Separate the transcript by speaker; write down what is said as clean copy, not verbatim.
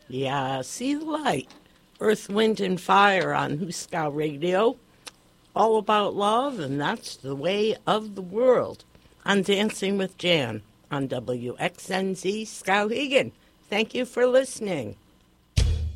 Speaker 1: Yeah, see the light. Earth, Wind, and Fire on Huskow Radio. All about love, and that's the way of the world. On Dancing with Jan on WXNZ Skowhegan. Thank you for listening.